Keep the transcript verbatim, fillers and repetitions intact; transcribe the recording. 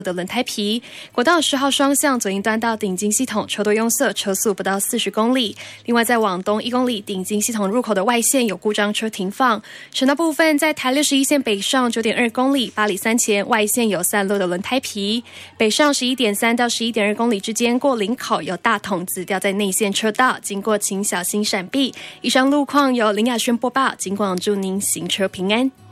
的轮胎皮。国道十号双向左营端到顶金系统车多拥塞，车速不到四十公里。另外在往东一公里顶金系统入口的外线有故障车停放。省道部分在台六十一线北上 九点二公里，八里三前外线有散落的轮胎皮。北上十一点三到十一点二公里之间过林口有大筒子掉在内线车道，经过请小心闪避。以上路况由林雅轩播报，尽管祝您行车平安。